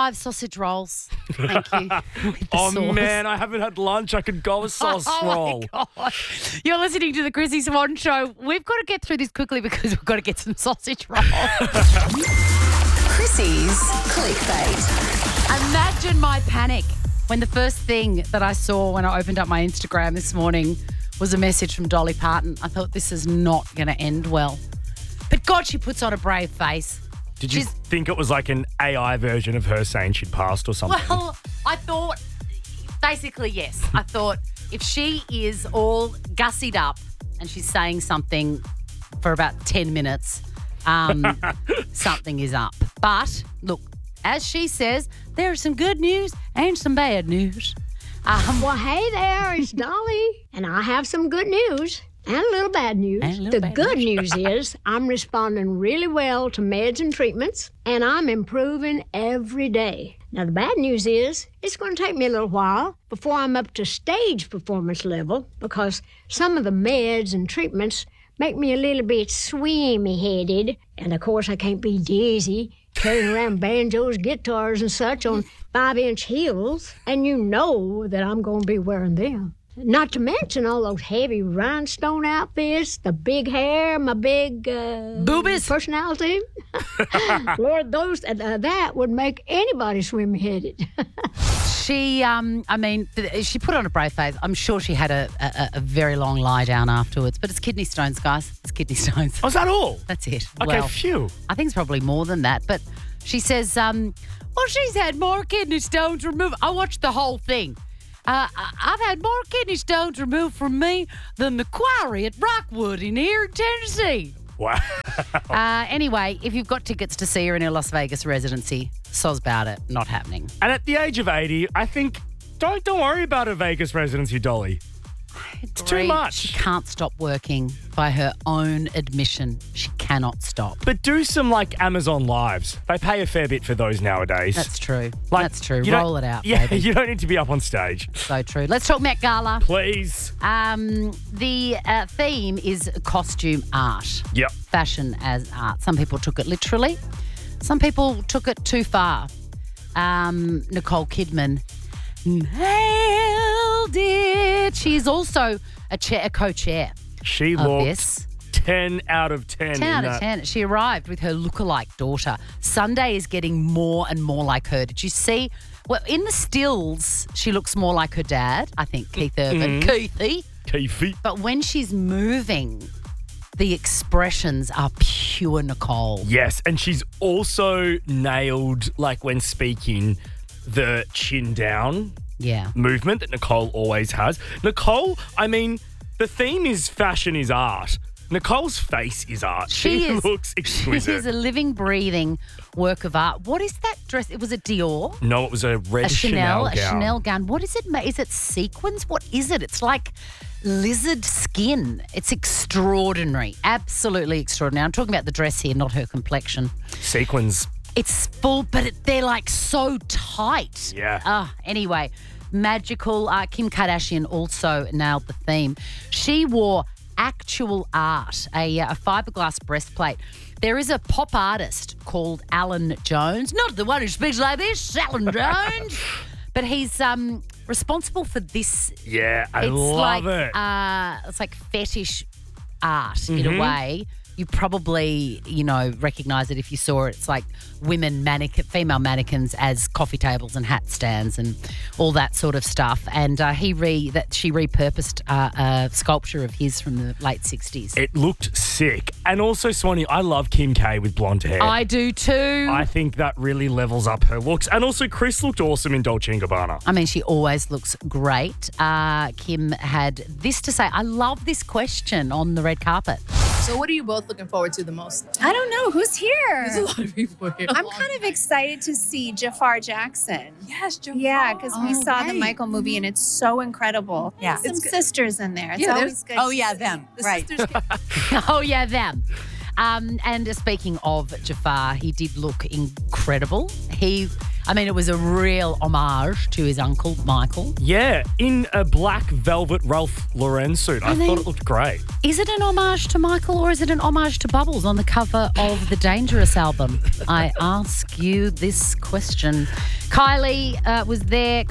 5 sausage rolls. Thank you. With the Oh, sauce. man, I haven't had lunch. I could go a sauce roll. Oh, my God. You're listening to the Chrissy Swan Show. We've got to get through this quickly because we've got to get some sausage rolls. Chrissy's clickbait. Imagine my panic when the first thing that I saw when I opened up my Instagram this morning was a message from Dolly Parton. I thought this is not going to end well. But God, she puts on a brave face. Did you think it was like an AI version of her saying she'd passed or something? Well, I thought, basically, yes. I thought if she is all gussied up and she's saying something for about 10 minutes, something is up. But, look, as she says, there's some good news and some bad news. Well, hey there, it's Dolly, and I have some good news and a little bad news. The good news is I'm responding really well to meds and treatments, and I'm improving every day. Now, the bad news is it's going to take me a little while before I'm up to stage performance level because some of the meds and treatments make me a little bit swimmy-headed, and of course I can't be dizzy carrying around banjos, guitars, and such on 5-inch heels, and you know that I'm going to be wearing them. Not to mention all those heavy rhinestone outfits, the big hair, my big boobies personality. Lord, that would make anybody swim-headed. She, she put on a brave face. I'm sure she had a very long lie down afterwards. But it's kidney stones, guys. It's kidney stones. Oh, is that all? That's it. Okay, well, phew. I think it's probably more than that. But she says, well, she's had more kidney stones removed. I watched the whole thing. I've had more kidney stones removed from me than the quarry at Rockwood in here in Tennessee. Wow. Anyway, if you've got tickets to see her in her Las Vegas residency, soz about it. Not happening. And at the age of 80, I think, don't worry about a Vegas residency, Dolly. It's too much. She can't stop working by her own admission. She cannot stop. But do some, like, Amazon Lives. They pay a fair bit for those nowadays. That's true. Like, That's true. you don't- Roll it out, Yeah, baby. you don't need to be up on stage. So true. Let's talk Met Gala. Please. The theme is costume art. Yep. Fashion as art. Some people took it literally. Some people took it too far. Nicole Kidman nailed it. She's also a co-chair She of looked this. 10 out of 10. 10 out of 10. She arrived with her lookalike daughter. Sunday is getting more and more like her. Did you see? Well, in the stills, she looks more like her dad, I think, Keith Urban. Keithy. Keefy. But when she's moving, the expressions are pure Nicole. Yes, and she's also nailed, like, when speaking, the chin down Yeah. movement that Nicole always has. Nicole, I mean, the theme is fashion is art. Nicole's face is art. She is. looks exquisite. She is a living, breathing work of art. What is that dress? It was a Dior. No, it was a red A Chanel gown. Chanel gown. What is it? Is it sequins? What is it? It's like lizard skin. It's extraordinary. Absolutely extraordinary. I'm talking about the dress here, not her complexion. Sequins. It's full, but they're like so tight. Yeah. Anyway, magical. Kim Kardashian also nailed the theme. She wore actual art, a fiberglass breastplate. There is a pop artist called Alan Jones, not the one who speaks like this, Alan Jones, but he's responsible for this. Yeah, I It's love like, it. It's like fetish art in a way. You probably, recognise it if you saw it. It's like female mannequins as coffee tables and hat stands and all that sort of stuff. And she repurposed a sculpture of his from the late 60s. It looked sick. And also, Swanee, I love Kim K with blonde hair. I do too. I think that really levels up her looks. And also, Chris looked awesome in Dolce & Gabbana. I mean, she always looks great. Kim had this to say. I love this question on the red carpet. So what are you both looking forward to the most? I don't know. Who's here? There's a lot of people here. I'm kind of excited to see Jafar Jackson. Yes, Jafar. Yeah, because we saw the right. Michael movie and it's so incredible. Yeah. Some It's good. sisters in there. It's Yeah, always good. Oh, to yeah, see. them. The Right. sisters get- Oh, yeah, them. And speaking of Jafar, he did look incredible. He I mean, it was a real homage to his uncle, Michael. Yeah, in a black velvet Ralph Lauren suit. I thought it looked great. Is it an homage to Michael or is it an homage to Bubbles on the cover of the Dangerous album? I ask you this question. Kylie was there.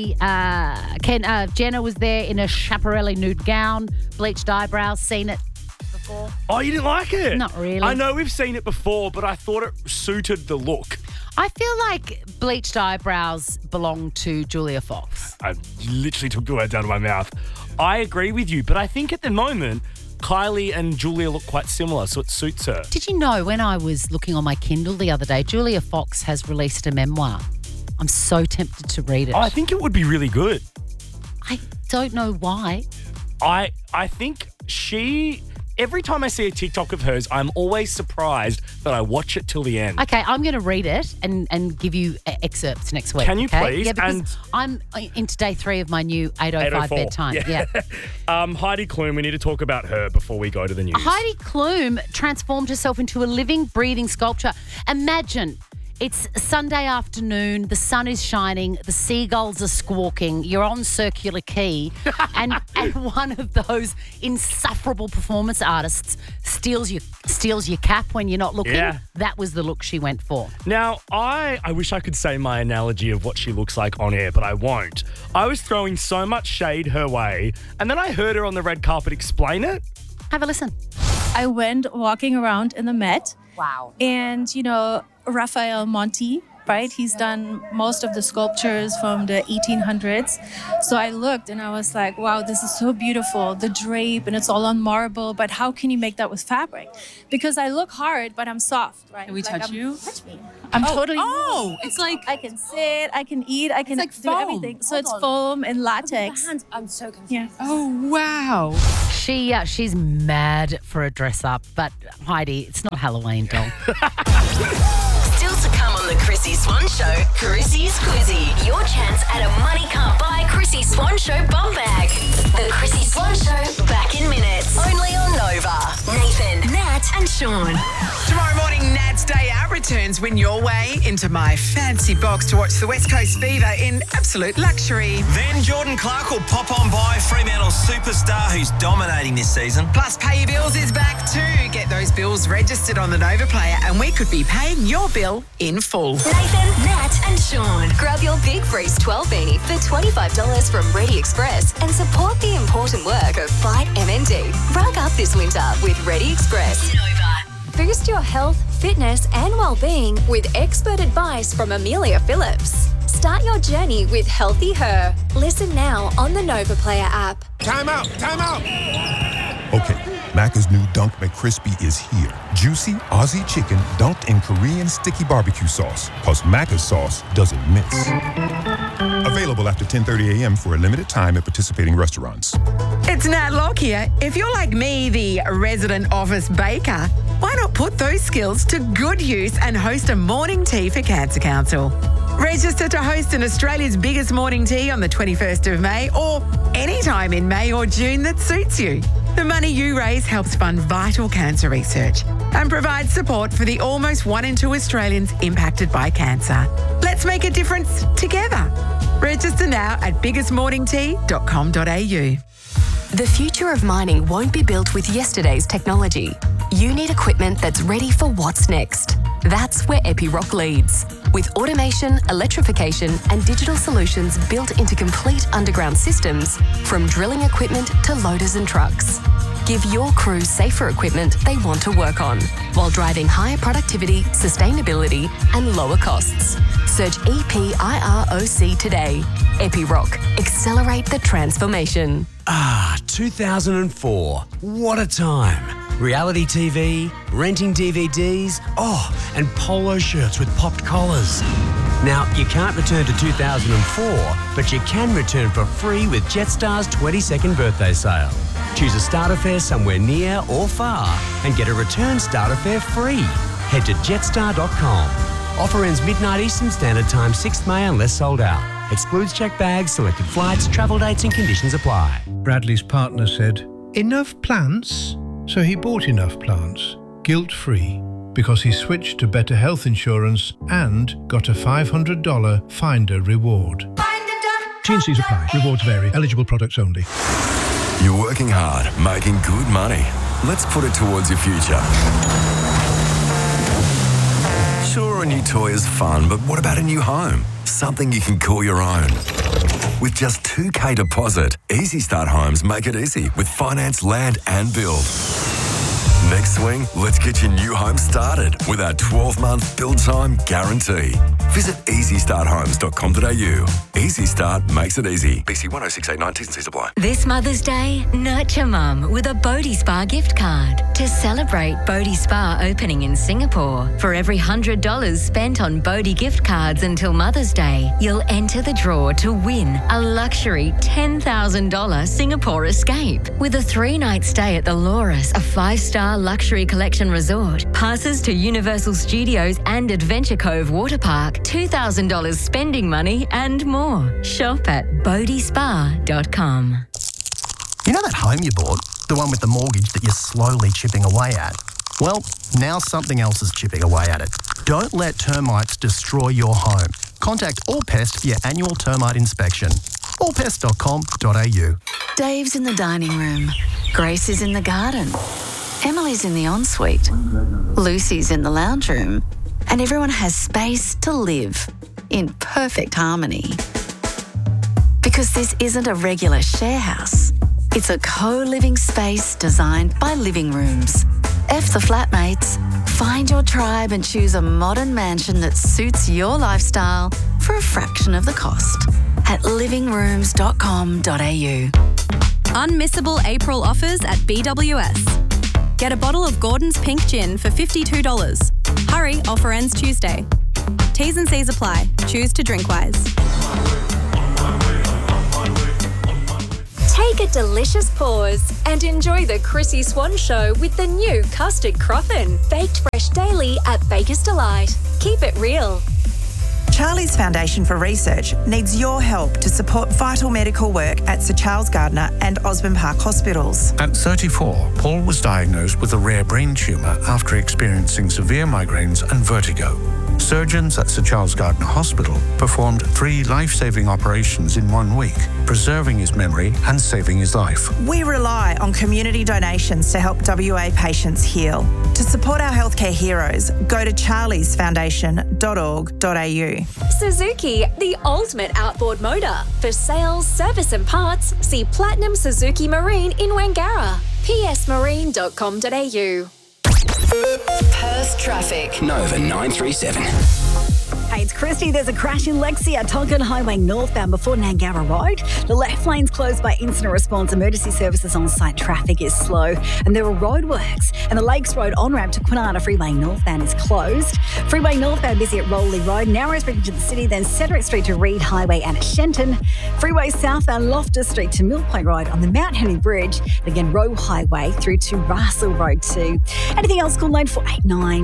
Jenna was there in a Schiaparelli nude gown, bleached eyebrows. Seen it before? Oh, you didn't like it? Not really. I know we've seen it before, but I thought it suited the look. I feel like bleached eyebrows belong to Julia Fox. I literally took the words out of my mouth. I agree with you, but I think at the moment, Kylie and Julia look quite similar, so it suits her. Did you know when I was looking on my Kindle the other day, Julia Fox has released a memoir? I'm so tempted to read it. I think it would be really good. I don't know why. I think every time I see a TikTok of hers, I'm always surprised that I watch it till the end. Okay, I'm going to read it and give you excerpts next week. Can you okay? please? Yeah, because And I'm into day 3 of my new 8:05 bedtime. Yeah. Heidi Klum, we need to talk about her before we go to the news. Heidi Klum transformed herself into a living, breathing sculpture. Imagine it's Sunday afternoon, the sun is shining, the seagulls are squawking, you're on Circular Quay, and one of those insufferable performance artists steals your cap when you're not looking. Yeah. That was the look she went for. Now, I wish I could say my analogy of what she looks like on air, but I won't. I was throwing so much shade her way, and then I heard her on the red carpet explain it. Have a listen. I went walking around in the Met. Wow. And, Raphael Monti, right? He's done most of the sculptures from the 1800s. So I looked and I was like, wow, this is so beautiful. The drape and it's all on marble, but how can you make that with fabric? Because I look hard, but I'm soft, right? Can we touch you? Touch me. I'm totally. Oh, it's like I can sit, I can eat, I can like do foam. everything. So it's foam and latex. I'm so confused. Yeah. oh wow. She's mad for a dress up, but Heidi, it's not Halloween, doll. Still to come on the Chrissy Swan Show, Chrissy's Quizzy. Your chance at a money can't buy Chrissy Swan Show bum bag. The Chrissy Swan Show, back in minutes. Only on Nova. Nathan, Nat and Sean. Tomorrow morning, Nat's Day Out returns. Win your way into my fancy box to watch the West Coast Fever in absolute luxury. Then Jordan Clark will pop on by, Fremantle's superstar who's dominating this season. Plus, Pay Your Bills is back too. Get those bills registered on the Nova Player and we could be paying your bill in full. Nathan, Nat and Sean. Grab your Big Freeze 12B for $25 from Ready Express and support the important work of Fight MND. Rug up this winter with Ready Express. Boost your health, fitness and well-being with expert advice from Amelia Phillips. Start your journey with Healthy Her. Listen now on the Nova Player app. Time out! Okay, Macca's new Dunk McCrispy is here. Juicy Aussie chicken dunked in Korean sticky barbecue sauce. Plus Macca's sauce doesn't miss. Available after 10:30 a.m. for a limited time at participating restaurants. It's Nat Locke here. If you're like me, the resident office baker, why not put those skills to good use and host a morning tea for Cancer Council? Register to host an Australia's biggest morning tea on the 21st of May or anytime in May or June that suits you. The money you raise helps fund vital cancer research and provides support for the almost 1 in 2 Australians impacted by cancer. Let's make a difference together. Register now at biggestmorningtea.com.au. The future of mining won't be built with yesterday's technology. You need equipment that's ready for what's next. That's where Epiroc leads. With automation, electrification, and digital solutions built into complete underground systems, from drilling equipment to loaders and trucks. Give your crew safer equipment they want to work on, while driving higher productivity, sustainability, and lower costs. Search EPIROC today. Epiroc. Accelerate the transformation. 2004. What a time. Reality TV, renting DVDs, and polo shirts with popped collars. Now, you can't return to 2004, but you can return for free with Jetstar's 22nd birthday sale. Choose a starter fare somewhere near or far and get a return starter fare free. Head to jetstar.com. Offer ends midnight Eastern Standard Time, 6th May unless sold out. Excludes checked bags, selected flights, travel dates and conditions apply. Bradley's partner said, "Enough plants?" So he bought enough plants, guilt-free, because he switched to Better Health Insurance and got a $500 Finder reward. T&Cs apply. Rewards vary. Eligible products only. You're working hard, making good money. Let's put it towards your future. Sure, a new toy is fun, but what about a new home? Something you can call your own. With just $2,000 deposit, Easy Start Homes make it easy with finance, land and build. Next swing, let's get your new home started with our 12-month build time guarantee. Visit easystarthomes.com.au. Easy Start makes it easy. BC 10689 T&Cs apply. This Mother's Day, nurture Mum with a Bodhi Spa gift card. To celebrate Bodhi Spa opening in Singapore, for every $100 spent on Bodhi gift cards until Mother's Day, you'll enter the draw to win a luxury $10,000 Singapore escape with a 3-night stay at the Loris, a 5-star luxury collection resort, passes to Universal Studios and Adventure Cove Water Park, $2,000 spending money and more. Shop at bodhispa.com. You know that home you bought? The one with the mortgage that you're slowly chipping away at? Well, now something else is chipping away at it. Don't let termites destroy your home. Contact Allpest for your annual termite inspection. allpest.com.au. Dave's in the dining room. Grace is in the garden. Emily's in the ensuite. Lucy's in the lounge room. And everyone has space to live in perfect harmony. Because this isn't a regular share house. It's a co-living space designed by Living Rooms. F the flatmates. Find your tribe and choose a modern mansion that suits your lifestyle for a fraction of the cost at livingrooms.com.au. Unmissable April offers at BWS. Get a bottle of Gordon's Pink Gin for $52. Hurry, offer ends Tuesday. T's and C's apply. Choose to drink wise. Take a delicious pause and enjoy the Chrissy Swan Show with the new Custard Croffin. Baked fresh daily at Baker's Delight. Keep it real. Charlie's Foundation for Research needs your help to support vital medical work at Sir Charles Gardner and Osborne Park hospitals. At 34, Paul was diagnosed with a rare brain tumour after experiencing severe migraines and vertigo. Surgeons at Sir Charles Gardner Hospital performed 3 life-saving operations in 1 week, preserving his memory and saving his life. We rely on community donations to help WA patients heal. To support our healthcare heroes, go to charliesfoundation.org.au. Suzuki, the ultimate outboard motor. For sales, service and parts, see Platinum Suzuki Marine in Wangara. psmarine.com.au. Perth traffic. Nova 937. Hey, it's Christy. There's a crash in Lexia, Tonkin Highway northbound before Nangara Road. The left lane's closed by incident response. Emergency services on site. Traffic is slow and there are roadworks. And the Lakes Road on-ramp to Kwinana Freeway northbound is closed. Freeway northbound busy at Rowley Road, Narrows Street to the city, then Cedric Street to Reed Highway and at Shenton. Freeway southbound Loftus Street to Mill Point Road on the Mount Henry Bridge. And again, Roe Highway through to Russell Road too. Anything else, call 9489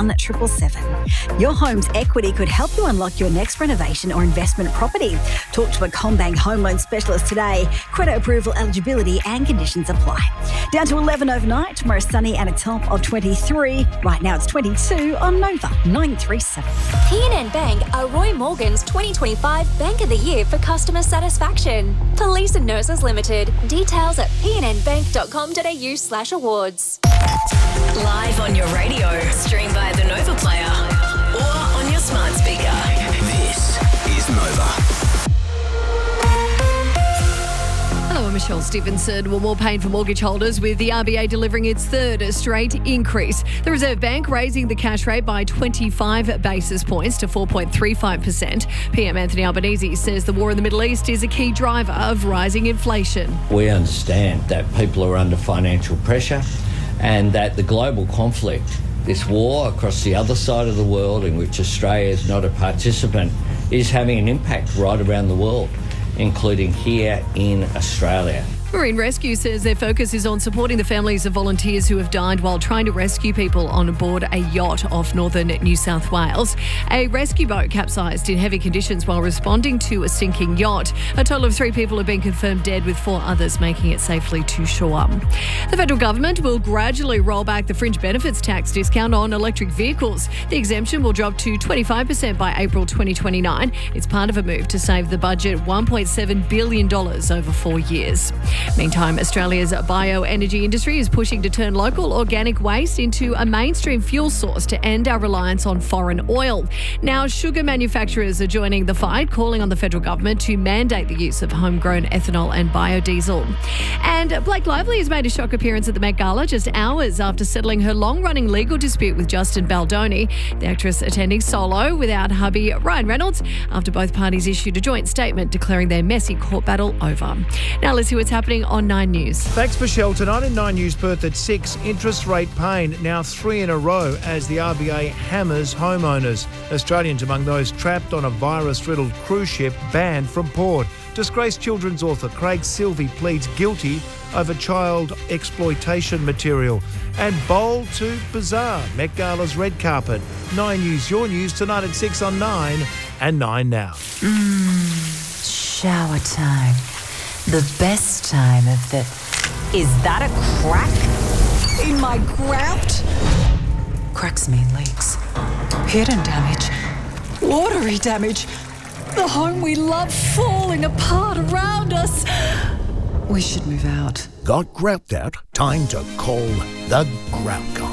1777. Your home's equity could help you unlock your next renovation or investment property. Talk to a CommBank home loan specialist today. Credit approval, eligibility and conditions apply. Down to 11 overnight. Tomorrow sunny and a top of 23. Right now it's 22 on Nova 937. PNN Bank are Roy Morgan's 2025 Bank of the Year for customer satisfaction. Police and Nurses Limited. Details at pnnbank.com.au/awards. Live on your radio, stream via the Nova Player or on your smart speaker. This is Nova. Hello, I'm Michelle Stevenson. Well, more pain for mortgage holders with the RBA delivering its third straight increase. The Reserve Bank raising the cash rate by 25 basis points to 4.35%. PM Anthony Albanese says the war in the Middle East is a key driver of rising inflation. We understand that people are under financial pressure and that the global conflict, this war across the other side of the world in which Australia is not a participant, is having an impact right around the world, including here in Australia. Marine Rescue says their focus is on supporting the families of volunteers who have died while trying to rescue people on board a yacht off northern New South Wales. A rescue boat capsized in heavy conditions while responding to a sinking yacht. A total of 3 people have been confirmed dead, with 4 others making it safely to shore. The federal government will gradually roll back the fringe benefits tax discount on electric vehicles. The exemption will drop to 25% by April 2029. It's part of a move to save the budget $1.7 billion over 4 years. Meantime, Australia's bioenergy industry is pushing to turn local organic waste into a mainstream fuel source to end our reliance on foreign oil. Now, sugar manufacturers are joining the fight, calling on the federal government to mandate the use of homegrown ethanol and biodiesel. And Blake Lively has made a shock appearance at the Met Gala just hours after settling her long-running legal dispute with Justin Baldoni. The actress attending solo without hubby Ryan Reynolds after both parties issued a joint statement declaring their messy court battle over. Now let's see what's happening on 9 News. Thanks, Michelle. Tonight in 9 News, Perth at 6, interest rate pain, now 3 in a row as the RBA hammers homeowners. Australians among those trapped on a virus-riddled cruise ship banned from port. Disgraced children's author Craig Silvey pleads guilty over child exploitation material. And bold to bizarre, Met Gala's red carpet. 9 News, your news tonight at 6 on 9 and 9 now. Shower time. The best time of the... Is that a crack in my grout? Cracks mean leaks. Hidden damage. Watery damage. The home we love falling apart around us. We should move out. Got grout out? Time to call the Grout Guy.